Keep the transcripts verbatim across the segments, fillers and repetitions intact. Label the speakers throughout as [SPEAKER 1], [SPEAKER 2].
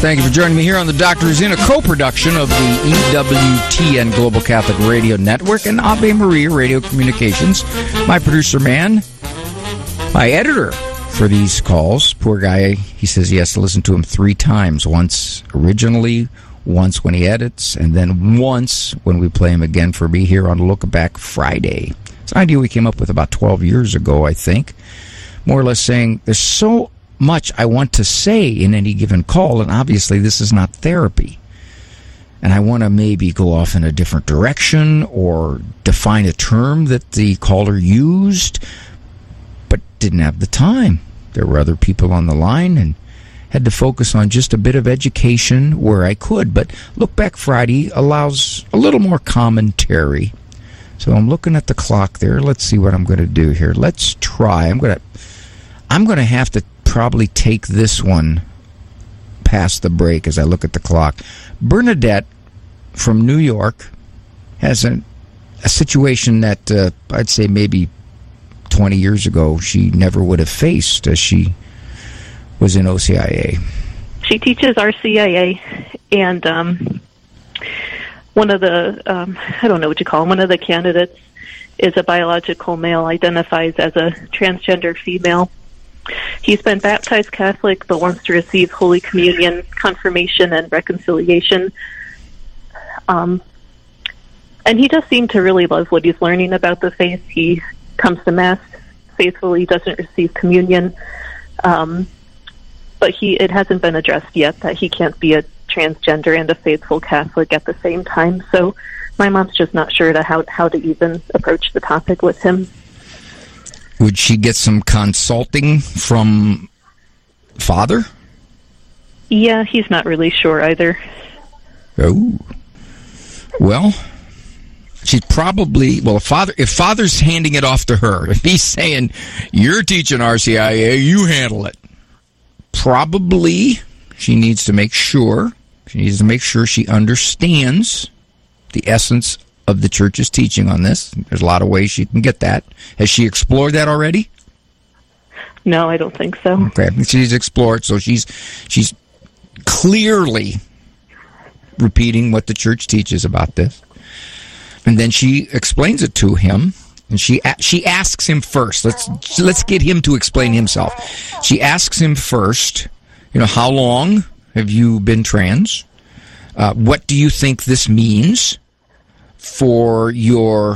[SPEAKER 1] Thank you for joining me here on The Doctor Is In, a co-production of the E W T N Global Catholic Radio Network and Ave Maria Radio Communications. My producer man, my editor for these calls, poor guy, he says he has to listen to him three times. Once originally, once when he edits, and then once when we play him again for me here on Look Back Friday. It's an idea we came up with about twelve years ago, I think. More or less saying, there's so much I want to say in any given call, and obviously this is not therapy. And I want to maybe go off in a different direction or define a term that the caller used, but didn't have the time. There were other people on the line and had to focus on just a bit of education where I could. But Look Back Friday allows a little more commentary. So I'm looking at the clock there. Let's see what I'm going to do here. Let's try. I'm going to I'm going to have to probably take this one past the break as I look at the clock. Bernadette from New York has a, a situation that uh, I'd say maybe twenty years ago she never would have faced as she was in O C I A.
[SPEAKER 2] She teaches R C I A, and um, one of the, um, I don't know what you call him, one of the candidates is a biological male, identifies as a transgender female. He's been baptized Catholic, but wants to receive Holy Communion, confirmation, and reconciliation. Um, and he does seem to really love what he's learning about the faith. He comes to Mass faithfully, doesn't receive communion. Um, but he it hasn't been addressed yet that he can't be a transgender and a faithful Catholic at the same time. So my mom's just not sure to how, how to even approach the topic with him.
[SPEAKER 1] Would she get some consulting from Father?
[SPEAKER 2] Yeah, he's not really sure either.
[SPEAKER 1] Oh. Well, she's probably, well, if, Father, if Father's handing it off to her, if he's saying, you're teaching R C I A, you handle it, probably she needs to make sure, she needs to make sure she understands the essence of the Church's teaching on this. There's a lot of ways she can get that. Has she explored that already?
[SPEAKER 2] No, I don't think so.
[SPEAKER 1] Okay, she's explored, so she's she's clearly repeating what the Church teaches about this. And then she explains it to him, and she she asks him first. Let's let's get him to explain himself. She asks him first, you know, how long have you been trans? Uh, what do you think this means for your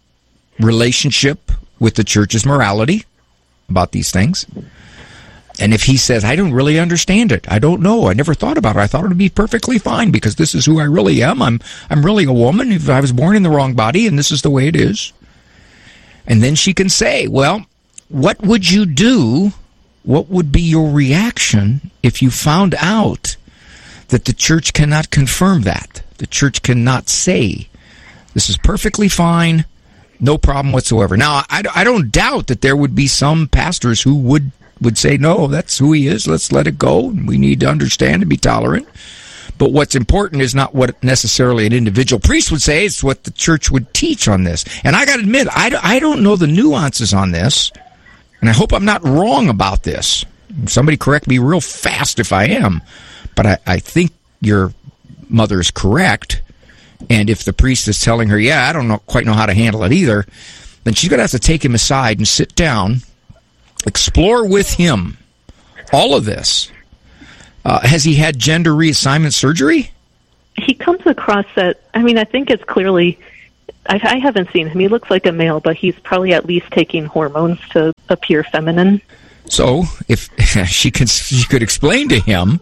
[SPEAKER 1] relationship with the Church's morality about these things? And if he says, I don't really understand it, I don't know, I never thought about it, I thought it would be perfectly fine because this is who I really am, I'm I'm really a woman, if I was born in the wrong body and this is the way it is. And then she can say, well, what would you do, what would be your reaction if you found out that the Church cannot confirm that? The Church cannot say this is perfectly fine, no problem whatsoever. Now, I, I don't doubt that there would be some pastors who would, would say, no, that's who he is, let's let it go, and we need to understand and be tolerant. But what's important is not what necessarily an individual priest would say, it's what the Church would teach on this. And I got to admit, I, I don't know the nuances on this, and I hope I'm not wrong about this. Somebody correct me real fast if I am, but I, I think your mother is correct. And if the priest is telling her, yeah, I don't know, quite know how to handle it either, then she's going to have to take him aside and sit down, explore with him all of this. Uh, has he had gender reassignment surgery?
[SPEAKER 2] He comes across that, I mean, I think it's clearly, I, I haven't seen him. He looks like a male, but he's probably at least taking hormones to appear feminine.
[SPEAKER 1] So if she could, she could explain to him,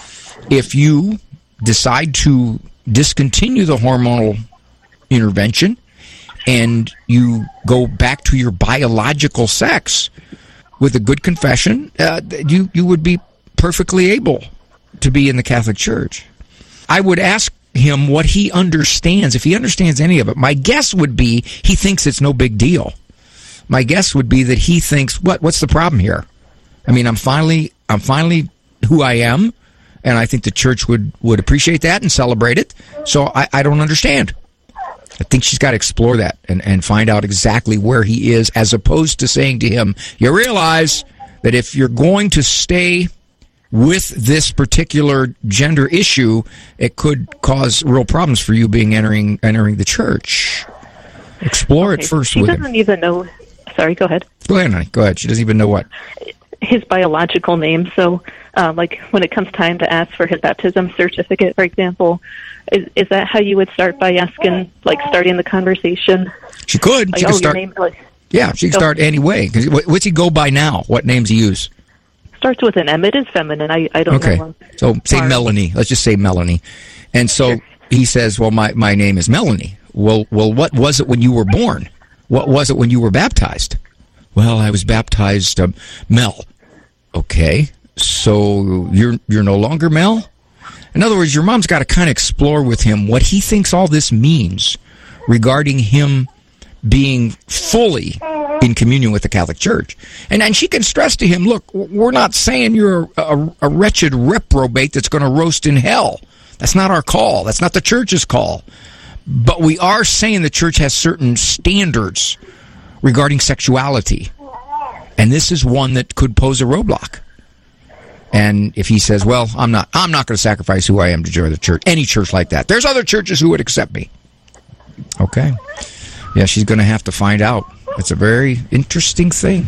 [SPEAKER 1] if you decide to discontinue the hormonal intervention and you go back to your biological sex with a good confession, uh, you, you would be perfectly able to be in the Catholic Church. I would ask him what he understands, if he understands any of it. My guess would be he thinks it's no big deal. My guess would be that he thinks, what what's the problem here? I mean, I'm finally I'm finally who I am, and I think the Church would, would appreciate that and celebrate it. So I, I don't understand. I think she's got to explore that and, and find out exactly where he is, as opposed to saying to him, you realize that if you're going to stay with this particular gender issue, it could cause real problems for you being entering entering the church. Explore okay. it first
[SPEAKER 2] she
[SPEAKER 1] with him.
[SPEAKER 2] She doesn't even know. Sorry, go ahead.
[SPEAKER 1] Go ahead, honey. Go ahead. She doesn't even know what
[SPEAKER 2] his biological name. So, uh, like when it comes time to ask for his baptism certificate, for example, is, is that how you would start by asking, like starting the conversation?
[SPEAKER 1] She could.
[SPEAKER 2] Like,
[SPEAKER 1] she
[SPEAKER 2] oh,
[SPEAKER 1] could start.
[SPEAKER 2] Your name, like,
[SPEAKER 1] yeah, she can
[SPEAKER 2] so,
[SPEAKER 1] start any way. What's he go by now? What names he use?
[SPEAKER 2] Starts with an M. It is feminine. I, I don't
[SPEAKER 1] okay.
[SPEAKER 2] know.
[SPEAKER 1] Okay. So say Mark. Melanie. Let's just say Melanie. And so
[SPEAKER 2] sure.
[SPEAKER 1] he says, well, my, my name is Melanie. Well, well, what was it when you were born? What was it when you were baptized? Well, I was baptized um, Mel. Okay. So you're you're no longer Mel? In other words, your mom's got to kind of explore with him what he thinks all this means regarding him being fully in communion with the Catholic Church. And and she can stress to him, look, we're not saying you're a, a, a wretched reprobate that's going to roast in hell. That's not our call. That's not the church's call. But we are saying the church has certain standards regarding sexuality. And this is one that could pose a roadblock. And if he says, well, I'm not I'm not going to sacrifice who I am to join the church, any church like that. There's other churches who would accept me. Okay. Yeah, she's going to have to find out. It's a very interesting thing.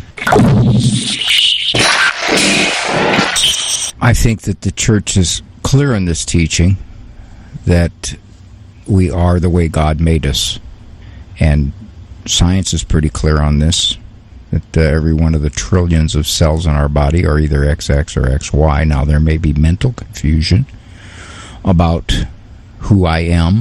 [SPEAKER 1] I think that the church is clear in this teaching that we are the way God made us. And science is pretty clear on this, that uh, every one of the trillions of cells in our body are either X X or X Y. Now, there may be mental confusion about who I am,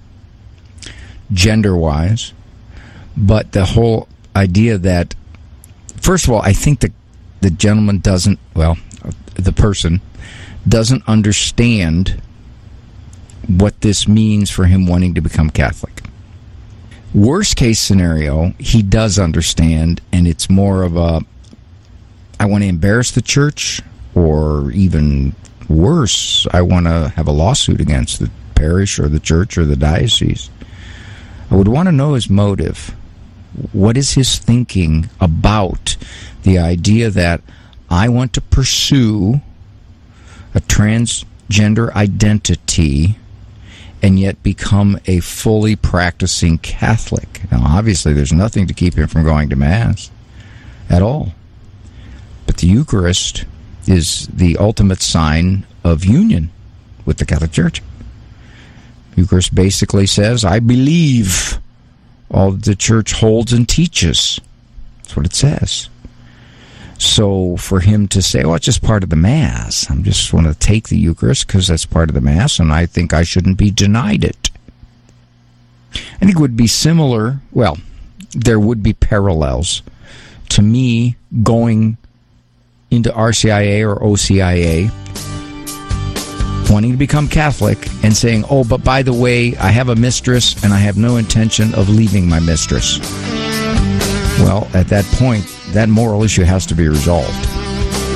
[SPEAKER 1] gender-wise, but the whole idea that, first of all, I think that the gentleman doesn't, well, the person doesn't understand what this means for him wanting to become Catholic. Worst case scenario, he does understand, and it's more of a, I want to embarrass the church, or even worse, I want to have a lawsuit against the parish or the church or the diocese. I would want to know his motive. What is his thinking about the idea that I want to pursue a transgender identity and yet become a fully practicing Catholic? Now, obviously, there's nothing to keep him from going to Mass at all. But the Eucharist is the ultimate sign of union with the Catholic Church. Eucharist basically says, I believe all that the Church holds and teaches. That's what it says. So for him to say, well, it's just part of the Mass. I just want to take the Eucharist because that's part of the Mass, and I think I shouldn't be denied it. I think it would be similar, well, there would be parallels to me going into R C I A or O C I A, wanting to become Catholic, and saying, oh, but by the way, I have a mistress, and I have no intention of leaving my mistress. Well, at that point, that moral issue has to be resolved.